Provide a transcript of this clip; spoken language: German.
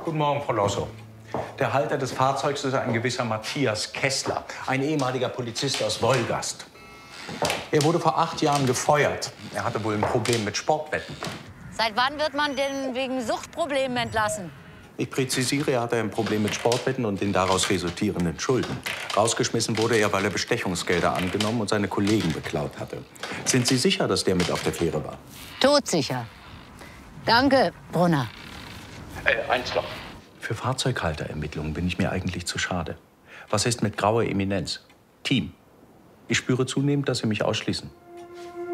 Guten Morgen, Frau Losso. Der Halter des Fahrzeugs ist ein gewisser Matthias Kessler, ein ehemaliger Polizist aus Wolgast. Er wurde vor 8 Jahren gefeuert. Er hatte wohl ein Problem mit Sportwetten. Seit wann wird man denn wegen Suchtproblemen entlassen? Ich präzisiere, er hatte ein Problem mit Sportwetten und den daraus resultierenden Schulden. Rausgeschmissen wurde er, weil er Bestechungsgelder angenommen und seine Kollegen beklaut hatte. Sind Sie sicher, dass der mit auf der Fähre war? Todsicher. Danke, Brunner. Eins noch. Für Fahrzeughalterermittlungen bin ich mir eigentlich zu schade. Was ist mit grauer Eminenz? Team. Ich spüre zunehmend, dass Sie mich ausschließen.